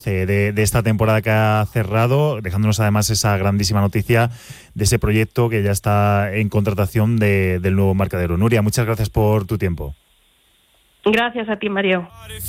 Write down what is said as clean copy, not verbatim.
de esta temporada que ha cerrado, dejándonos además esa grandísima noticia de ese proyecto que ya está en contratación del nuevo embarcadero. Nuria, muchas gracias por tu tiempo. Gracias a ti, Mario.